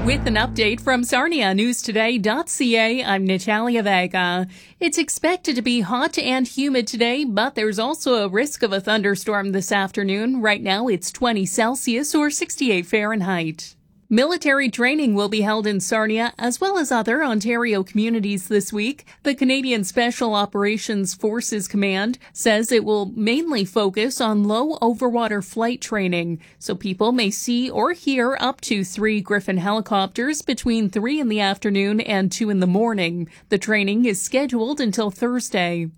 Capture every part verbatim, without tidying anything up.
With an update from Sarnia News Today dot C A, I'm Natalia Vega. It's expected to be hot and humid today, but there's also a risk of a thunderstorm this afternoon. Right now it's twenty Celsius or sixty-eight Fahrenheit. Military training will be held in Sarnia as well as other Ontario communities this week. The Canadian Special Operations Forces Command says it will mainly focus on low overwater flight training, so people may see or hear up to three Griffon helicopters between three in the afternoon and two in the morning. The training is scheduled until Thursday.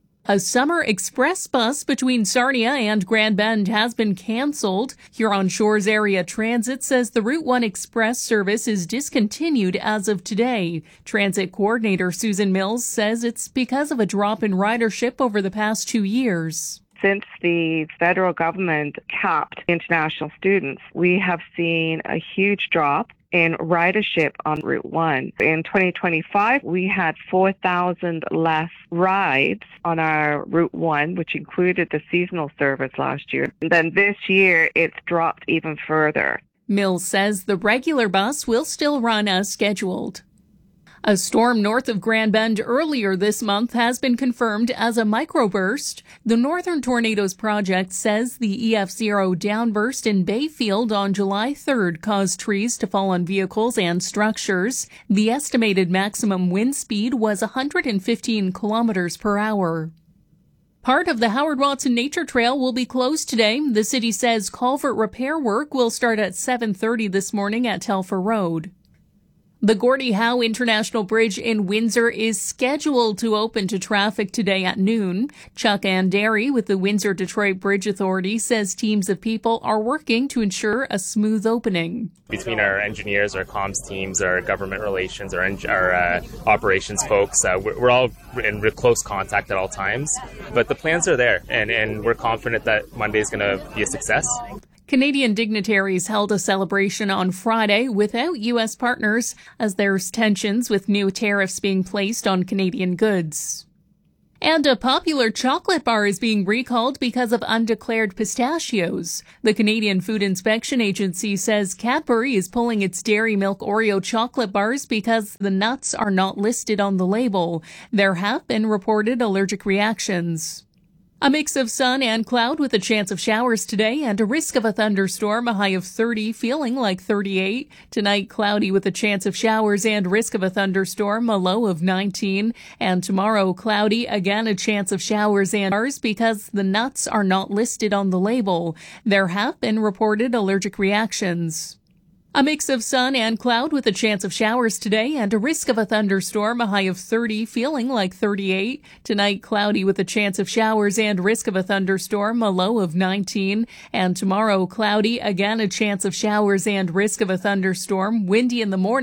A summer express bus between Sarnia and Grand Bend has been canceled. Huron Shores Area Transit says the Route one Express service is discontinued as of today. Transit coordinator Susan Mills says it's because of a drop in ridership over the past two years. Since the federal government capped international students, we have seen a huge drop in ridership on Route one. In twenty twenty-five, we had four thousand less rides on our Route one, which included the seasonal service last year. And then this year, it's dropped even further. Mills says the regular bus will still run as scheduled. A storm north of Grand Bend earlier this month has been confirmed as a microburst. The Northern Tornadoes Project says the E F zero downburst in Bayfield on July third caused trees to fall on vehicles and structures. The estimated maximum wind speed was one hundred fifteen kilometers per hour. Part of the Howard Watson Nature Trail will be closed today. The city says culvert repair work will start at seven thirty this morning at Telfer Road. The Gordie Howe International Bridge in Windsor is scheduled to open to traffic today at noon. Chuck Anderry with the Windsor-Detroit Bridge Authority says teams of people are working to ensure a smooth opening. Between our engineers, our comms teams, our government relations, our, our uh, operations folks, uh, we're, we're all in close contact at all times. But the plans are there, and, and we're confident that Monday is going to be a success. Canadian dignitaries held a celebration on Friday without U S partners as there's tensions with new tariffs being placed on Canadian goods. And a popular chocolate bar is being recalled because of undeclared pistachios. The Canadian Food Inspection Agency says Cadbury is pulling its Dairy Milk Oreo chocolate bars because the nuts are not listed on the label. There have been reported allergic reactions. A mix of sun and cloud with a chance of showers today and a risk of a thunderstorm, a high of thirty, feeling like thirty-eight. Tonight, cloudy with a chance of showers and risk of a thunderstorm, a low of nineteen. And tomorrow, cloudy, again a chance of showers and showers because the nuts are not listed on the label. There have been reported allergic reactions. A mix of sun and cloud with a chance of showers today and a risk of a thunderstorm, a high of thirty, feeling like thirty-eight. Tonight, cloudy with a chance of showers and risk of a thunderstorm, a low of nineteen. And tomorrow, cloudy, again a chance of showers and risk of a thunderstorm, windy in the morning.